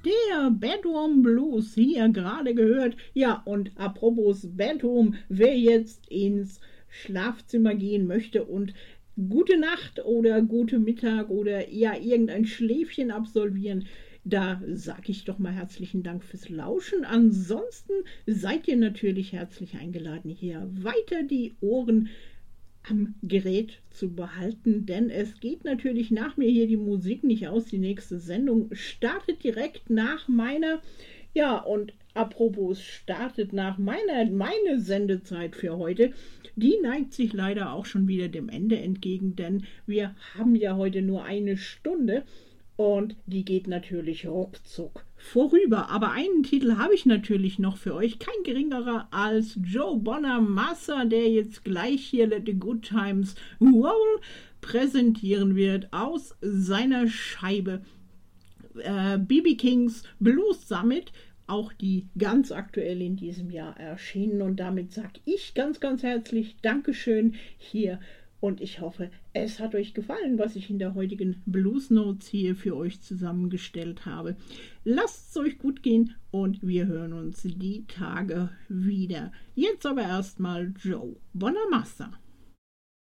der Bedroom Blues hier gerade gehört. Ja, und apropos Bedroom, wer jetzt ins Schlafzimmer gehen möchte und gute Nacht oder gute Mittag oder ja irgendein Schläfchen absolvieren, da sage ich doch mal herzlichen Dank fürs Lauschen. Ansonsten seid ihr natürlich herzlich eingeladen, hier weiter die Ohren am Gerät zu behalten, denn es geht natürlich nach mir hier die Musik nicht aus. Die nächste Sendung startet direkt nach meiner, ja, und apropos startet nach meine Sendezeit für heute, die neigt sich leider auch schon wieder dem Ende entgegen, denn wir haben ja heute nur eine Stunde und die geht natürlich ruckzuck vorüber. Aber einen Titel habe ich natürlich noch für euch, kein geringerer als Joe Bonamassa, der jetzt gleich hier Let the Good Times Roll präsentieren wird aus seiner Scheibe B.B. King's Blues Summit, auch die ganz aktuell in diesem Jahr erschienen. Und damit sage ich ganz, ganz herzlich Dankeschön hier. Und ich hoffe, es hat euch gefallen, was ich in der heutigen Blues Notes hier für euch zusammengestellt habe. Lasst es euch gut gehen und wir hören uns die Tage wieder. Jetzt aber erstmal Joe Bonamassa.